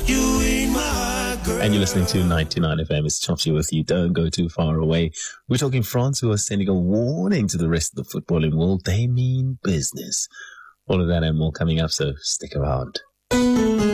You ain't my girl. And you're listening to 99 FM. It's Chopsy with you. Don't go too far away. We're talking France, who are sending a warning to the rest of the footballing world. They mean business. All of that and more coming up, so stick around.